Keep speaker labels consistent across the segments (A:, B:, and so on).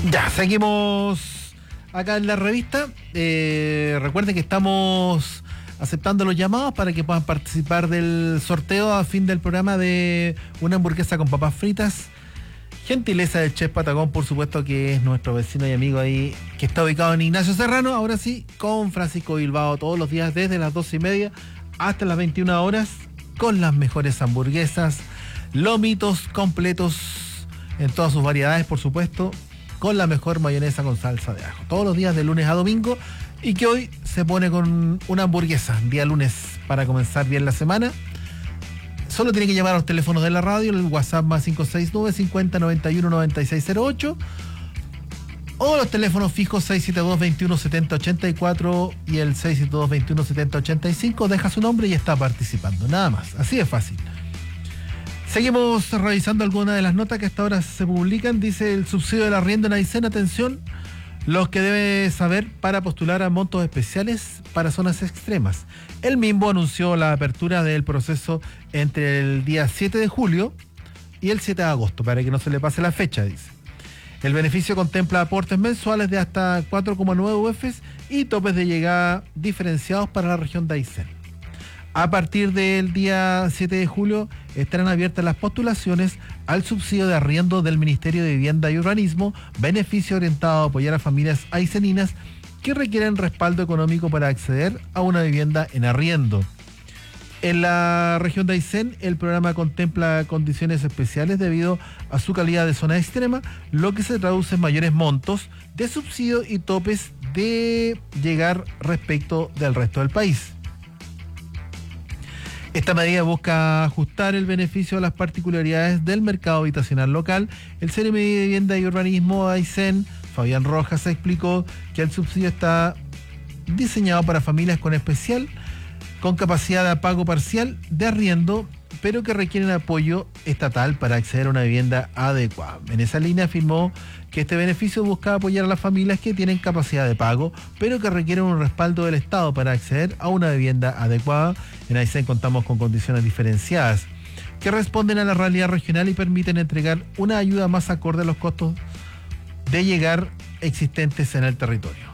A: Ya, seguimos acá en la revista. Recuerden que estamos aceptando los llamados para que puedan participar del sorteo a fin del programa de una hamburguesa con papas fritas. Gentileza del Chef Patagón, por supuesto, que es nuestro vecino y amigo ahí, que está ubicado en Ignacio Serrano, ahora sí, con Francisco Bilbao, todos los días desde las 12:30 hasta las 21 horas, con las mejores hamburguesas, lomitos completos en todas sus variedades, por supuesto, con la mejor mayonesa con salsa de ajo. Todos los días de lunes a domingo, y que hoy se pone con una hamburguesa, día lunes, para comenzar bien la semana. Solo tiene que llamar a los teléfonos de la radio, el WhatsApp más 569 50 91 9608, o los teléfonos fijos 672 21 70 84 y el 672 21 70 85. Deja su nombre y está participando, nada más, así de fácil. Seguimos revisando algunas de las notas que hasta ahora se publican. Dice: el subsidio del arriendo en Aysén, atención, los que debe saber para postular a montos especiales para zonas extremas. El MIMBO anunció la apertura del proceso entre el día 7 de julio y el 7 de agosto, para que no se le pase la fecha, dice. El beneficio contempla aportes mensuales de hasta 4,9 UFs y topes de llegada diferenciados para la región de Aysén. A partir del día 7 de julio estarán abiertas las postulaciones al subsidio de arriendo del Ministerio de Vivienda y Urbanismo, beneficio orientado a apoyar a familias ayseninas que requieren respaldo económico para acceder a una vivienda en arriendo. En la región de Aysén, el programa contempla condiciones especiales debido a su calidad de zona extrema, lo que se traduce en mayores montos de subsidio y topes de llegar respecto del resto del país. Esta medida busca ajustar el beneficio a las particularidades del mercado habitacional local. El CNMI de Vivienda y Urbanismo de Aysén, Fabián Rojas, explicó que el subsidio está diseñado para familias con capacidad de pago parcial de arriendo, pero que requieren apoyo estatal para acceder a una vivienda adecuada. En esa línea afirmó que este beneficio busca apoyar a las familias que tienen capacidad de pago, pero que requieren un respaldo del Estado para acceder a una vivienda adecuada. En Aysén contamos con condiciones diferenciadas que responden a la realidad regional y permiten entregar una ayuda más acorde a los costos de llegar existentes en el territorio.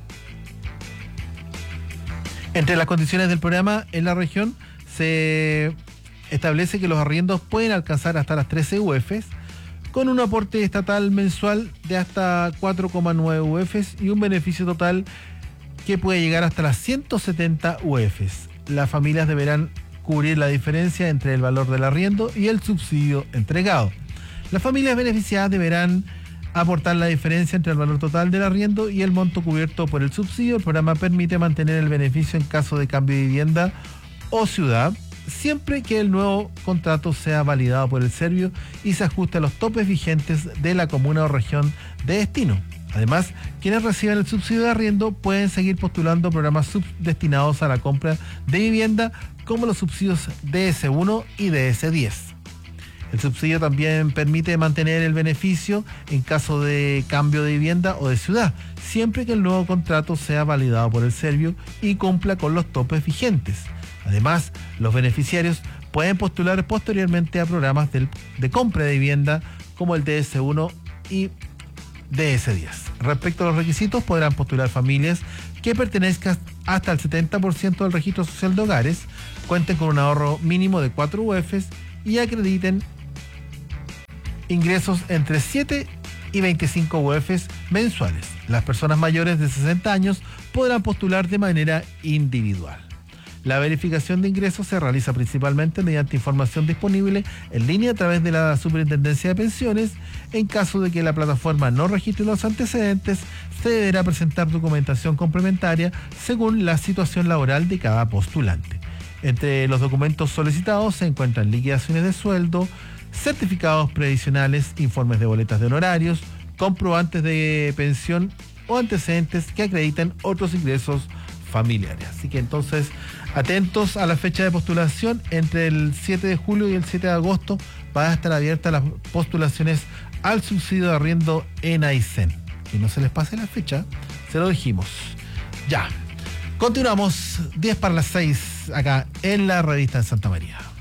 A: Entre las condiciones del programa en la región se establece que los arriendos pueden alcanzar hasta las 13 UFs, con un aporte estatal mensual de hasta 4,9 UFs y un beneficio total que puede llegar hasta las 170 UFs. Las familias deberán cubrir la diferencia entre el valor del arriendo y el subsidio entregado. Las familias beneficiadas deberán aportar la diferencia entre el valor total del arriendo y el monto cubierto por el subsidio. El programa permite mantener el beneficio en caso de cambio de vivienda o ciudad, siempre que el nuevo contrato sea validado por el Servio y se ajuste a los topes vigentes de la comuna o región de destino. Además, quienes reciban el subsidio de arriendo pueden seguir postulando programas destinados a la compra de vivienda, como los subsidios DS1 y DS10. El subsidio también permite mantener el beneficio en caso de cambio de vivienda o de ciudad, siempre que el nuevo contrato sea validado por el Servio y cumpla con los topes vigentes. Además, los beneficiarios pueden postular posteriormente a programas de compra de vivienda como el DS1 y DS10. Respecto a los requisitos, podrán postular familias que pertenezcan hasta el 70% del registro social de hogares, cuenten con un ahorro mínimo de 4 UFs y acrediten ingresos entre 7 y 25 UFs mensuales. Las personas mayores de 60 años podrán postular de manera individual. La verificación de ingresos se realiza principalmente mediante información disponible en línea a través de la Superintendencia de Pensiones. En caso de que la plataforma no registre los antecedentes, se deberá presentar documentación complementaria según la situación laboral de cada postulante. Entre los documentos solicitados se encuentran liquidaciones de sueldo, certificados previsionales, informes de boletas de honorarios, comprobantes de pensión o antecedentes que acrediten otros ingresos familiares. Así que entonces, atentos a la fecha de postulación. Entre el 7 de julio y el 7 de agosto van a estar abiertas las postulaciones al subsidio de arriendo en Aysén. Que no se les pase la fecha, se lo dijimos. Ya, continuamos 10 para las 6 acá en la revista de Santa María.